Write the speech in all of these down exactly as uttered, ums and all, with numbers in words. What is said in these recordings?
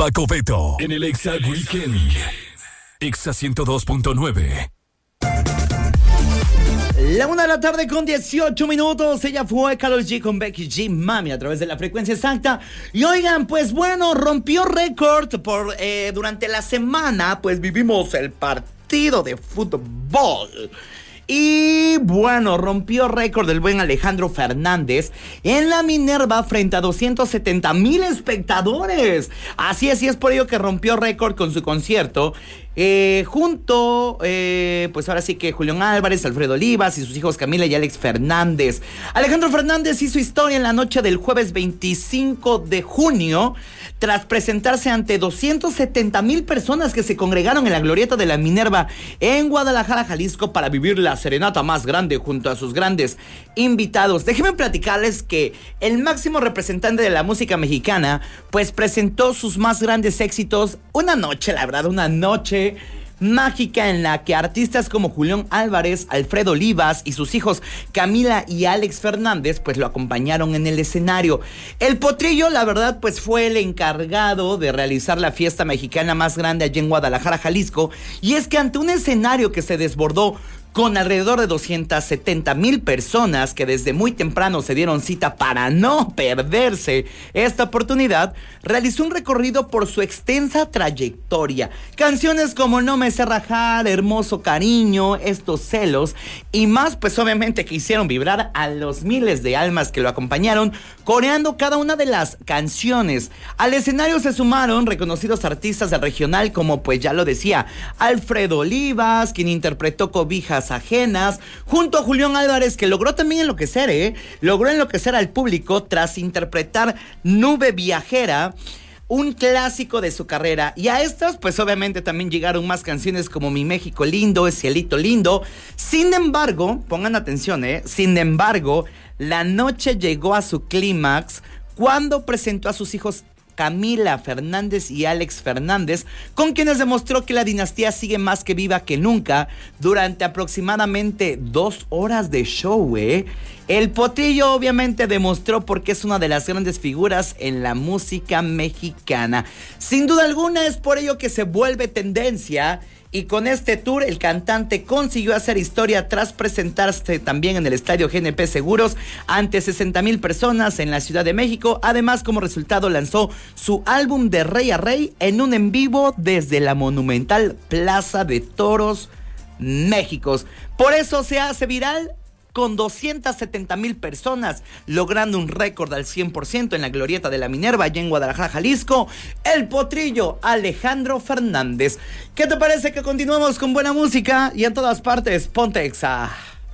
Paco Beto en el Exa Weekend. Exa ciento dos punto nueve. La una de la tarde con dieciocho minutos. Ella fue Karol G con Becky G, Mami, a través de la frecuencia exacta. Y oigan, pues bueno, rompió récord por eh, durante la semana. Pues vivimos el partido de fútbol. Y bueno, rompió récord el buen Alejandro Fernández en la Minerva frente a doscientos setenta mil espectadores. Así es, y es por ello que rompió récord con su concierto. Eh, junto, eh, pues ahora sí que Julián Álvarez, Alfredo Olivas y sus hijos Camila y Alex Fernández. Alejandro Fernández hizo historia en la noche del jueves veinticinco de junio tras presentarse ante doscientos setenta mil personas que se congregaron en la glorieta de la Minerva en Guadalajara, Jalisco, para vivir la serenata más grande junto a sus grandes invitados. Déjenme platicarles que el máximo representante de la música mexicana pues presentó sus más grandes éxitos. Una noche, la verdad, una noche mágica en la que artistas como Julián Álvarez, Alfredo Olivas y sus hijos Camila y Alex Fernández pues lo acompañaron en el escenario. El Potrillo, la verdad, pues fue el encargado de realizar la fiesta mexicana más grande allí en Guadalajara, Jalisco, y es que ante un escenario que se desbordó con alrededor de doscientas setenta mil personas que desde muy temprano se dieron cita para no perderse esta oportunidad, realizó un recorrido por su extensa trayectoria. Canciones como No me sé rajar, Hermoso cariño, Estos celos y más, pues obviamente que hicieron vibrar a los miles de almas que lo acompañaron, coreando cada una de las canciones. Al escenario se sumaron reconocidos artistas del regional como, pues ya lo decía, Alfredo Olivas, quien interpretó Cobijas Ajenas, junto a Julián Álvarez, que logró también enloquecer, ¿eh? Logró enloquecer al público tras interpretar Nube Viajera, un clásico de su carrera. Y a estas, pues obviamente también llegaron más canciones como Mi México Lindo, Cielito Lindo. Sin embargo, pongan atención, ¿eh? Sin embargo, la noche llegó a su clímax cuando presentó a sus hijos Camila Fernández y Alex Fernández, con quienes demostró que la dinastía sigue más que viva que nunca durante aproximadamente dos horas de show, ¿eh? El Potrillo obviamente demostró por qué es una de las grandes figuras en la música mexicana. Sin duda alguna es por ello que se vuelve tendencia. Y con este tour, el cantante consiguió hacer historia tras presentarse también en el estadio G N P Seguros ante sesenta mil personas en la Ciudad de México. Además, como resultado, lanzó su álbum de Rey a Rey en un en vivo desde la monumental Plaza de Toros, México. Por eso se hace viral con doscientas setenta mil personas, logrando un récord al cien por ciento en la glorieta de la Minerva, allá en Guadalajara, Jalisco, el Potrillo Alejandro Fernández. ¿Qué te parece que continuamos con buena música y en todas partes? Ponte Exa.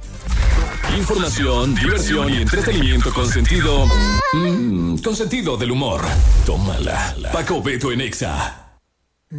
Información, diversión y entretenimiento con sentido, mmm, con sentido del humor. Tómala, Paco Beto en Exa.